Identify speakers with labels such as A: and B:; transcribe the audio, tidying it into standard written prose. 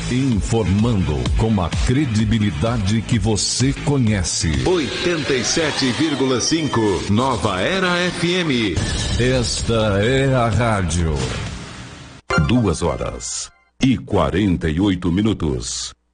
A: Informando com a credibilidade que você conhece.
B: 87,5 Nova Era FM.
A: Esta é a rádio.
B: 2 horas e 48 minutos.